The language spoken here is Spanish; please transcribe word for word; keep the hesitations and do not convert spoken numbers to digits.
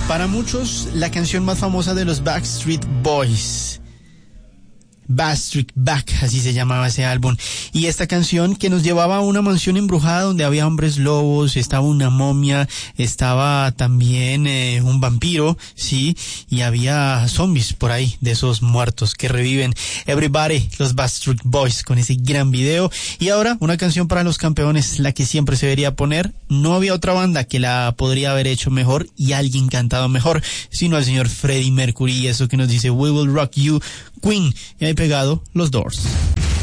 Para muchos, la canción más famosa de los Backstreet Boys. Backstreet Back, así se llamaba ese álbum. Y esta canción que nos llevaba a una mansión embrujada donde había hombres lobos, estaba una momia, estaba también eh, un vampiro, sí, y había zombies por ahí, de esos muertos que reviven. Everybody, los Backstreet Boys, con ese gran video. Y ahora, una canción para los campeones, la que siempre se debería poner. No había otra banda que la podría haber hecho mejor y alguien cantado mejor, sino el señor Freddie Mercury, y eso que nos dice We Will Rock You, Queen, y ahí pegado, los Doors.